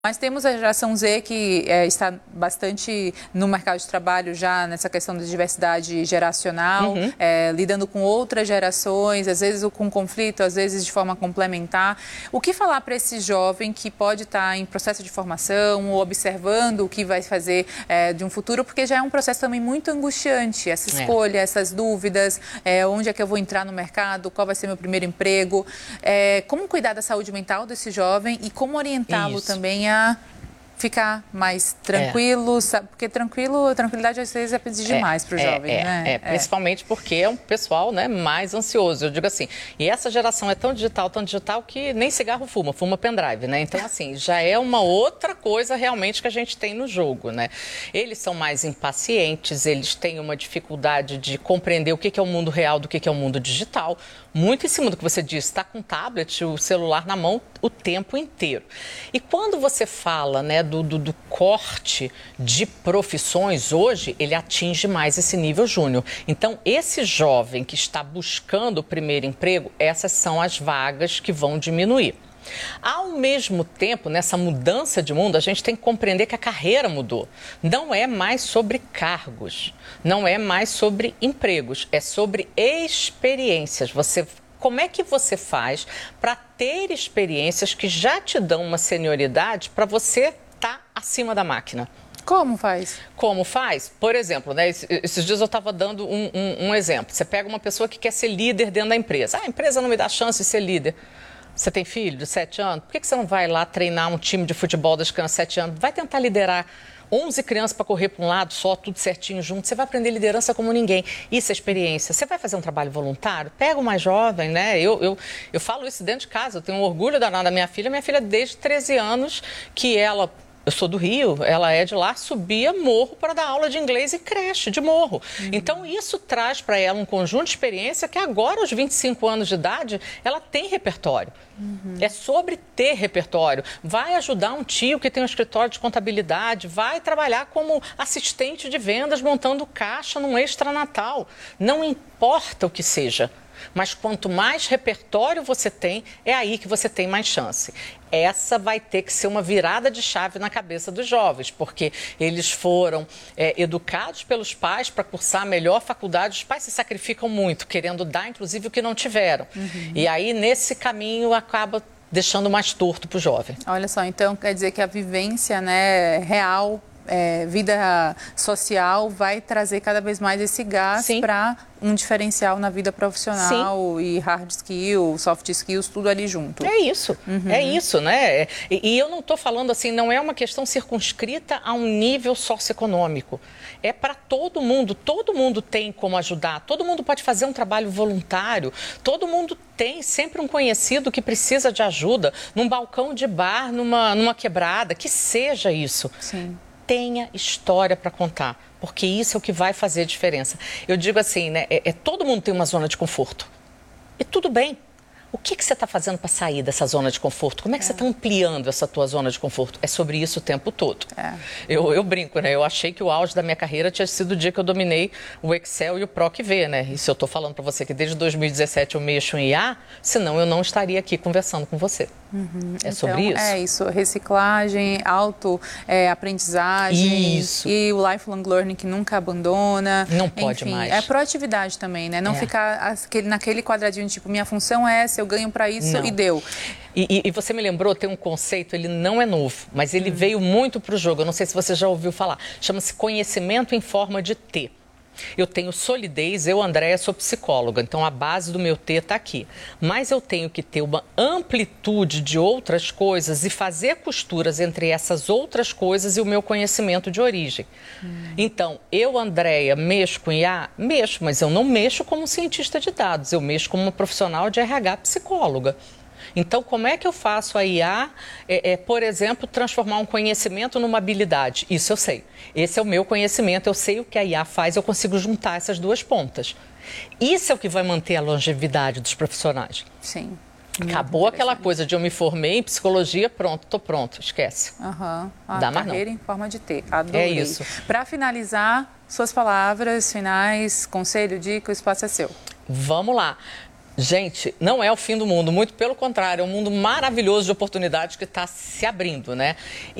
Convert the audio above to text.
Mas temos a geração Z que está bastante no mercado de trabalho já nessa questão de diversidade geracional, lidando com outras gerações, às vezes com conflito, às vezes de forma complementar. O que falar para esse jovem que pode estar em processo de formação ou observando o que vai fazer de um futuro, porque já é um processo também muito angustiante, essa escolha, essas dúvidas, onde é que eu vou entrar no mercado, qual vai ser meu primeiro emprego, como cuidar da saúde mental desse jovem e como orientá-lo também a ficar mais tranquilo, sabe? Porque tranquilidade às vezes é pedir demais para o jovem, né? Principalmente porque é um pessoal, né, mais ansioso. Eu digo assim, e essa geração é tão digital que nem cigarro fuma pendrive, né? Então, assim, já é uma outra coisa realmente que a gente tem no jogo, né? Eles são mais impacientes, eles têm uma dificuldade de compreender o que é o mundo real do que é o mundo digital. Muito em cima do que você disse, está com o tablet, o celular na mão o tempo inteiro. E quando você fala, né, do corte de profissões, hoje ele atinge mais esse nível júnior. Então, esse jovem que está buscando o primeiro emprego, essas são as vagas que vão diminuir. Ao mesmo tempo, nessa mudança de mundo, a gente tem que compreender que a carreira mudou. Não é mais sobre cargos, não é mais sobre empregos, é sobre experiências. Como é que você faz para ter experiências que já te dão uma senioridade para você estar acima da máquina? Como faz? Como faz? Por exemplo, né, esses dias eu estava dando um exemplo. Você pega uma pessoa que quer ser líder dentro da empresa. A empresa não me dá chance de ser líder. Você tem filho de 7 anos? Por que você não vai lá treinar um time de futebol das crianças de 7 anos? Vai tentar liderar 11 crianças para correr para um lado só, tudo certinho junto. Você vai aprender liderança como ninguém. Isso é experiência. Você vai fazer um trabalho voluntário? Pega o mais jovem, né? Eu falo isso dentro de casa. Eu tenho um orgulho danado da minha filha. Minha filha, desde 13 anos, que ela... Eu sou do Rio, ela é de lá, subia morro para dar aula de inglês e creche de morro. Então, isso traz para ela um conjunto de experiência que agora, aos 25 anos de idade, ela tem repertório. É sobre ter repertório. Vai ajudar um tio que tem um escritório de contabilidade, vai trabalhar como assistente de vendas montando caixa num extra-natal. Não importa o que seja. Mas quanto mais repertório você tem, é aí que você tem mais chance. Essa vai ter que ser uma virada de chave na cabeça dos jovens, porque eles foram educados pelos pais para cursar a melhor faculdade. Os pais se sacrificam muito, querendo dar, inclusive, o que não tiveram. E aí, nesse caminho, acaba deixando mais torto para o jovem. Olha só, então quer dizer que a vivência, né, real, vida social, vai trazer cada vez mais esse gás para um diferencial na vida profissional e hard skills, soft skills, tudo ali junto. É isso, né? E eu não estou falando assim, não é uma questão circunscrita a um nível socioeconômico. É para todo mundo tem como ajudar, todo mundo pode fazer um trabalho voluntário, todo mundo tem sempre um conhecido que precisa de ajuda, num balcão de bar, numa quebrada, que seja isso. Sim. Tenha história para contar, porque isso é o que vai fazer a diferença. Eu digo assim, né? Todo mundo tem uma zona de conforto. E tudo bem. O que você está fazendo para sair dessa zona de conforto? Como é que você está ampliando essa tua zona de conforto? É sobre isso o tempo todo. Eu brinco, né? Eu achei que o auge da minha carreira tinha sido o dia que eu dominei o Excel e o PROC-V, né? E se eu estou falando para você que desde 2017 eu mexo em IA, senão eu não estaria aqui conversando com você. É sobre isso? É isso, reciclagem, aprendizagem e o lifelong learning que nunca abandona. Não pode mais. É proatividade também, né? Não ficar naquele quadradinho, tipo, minha função é essa, eu ganho para isso e deu. E você me lembrou, tem um conceito, ele não é novo, mas ele veio muito para o jogo. Eu não sei se você já ouviu falar. Chama-se conhecimento em forma de T. Eu tenho solidez, eu, Andréia, sou psicóloga, então a base do meu T está aqui. Mas eu tenho que ter uma amplitude de outras coisas e fazer costuras entre essas outras coisas e o meu conhecimento de origem. Então, eu, Andréia, mexo com IA? Mexo, mas eu não mexo como cientista de dados, eu mexo como uma profissional de RH psicóloga. Então, como é que eu faço a IA, por exemplo, transformar um conhecimento numa habilidade? Isso eu sei. Esse é o meu conhecimento, eu sei o que a IA faz, eu consigo juntar essas duas pontas. Isso é o que vai manter a longevidade dos profissionais. Sim. Acabou aquela coisa de eu me formei em psicologia, pronto, tô pronto, esquece. Dá mais carreira em forma de T. Adorei. É isso. Para finalizar, suas palavras finais, conselho, dica, o espaço é seu. Vamos lá. Gente, não é o fim do mundo, muito pelo contrário, é um mundo maravilhoso de oportunidades que está se abrindo, né?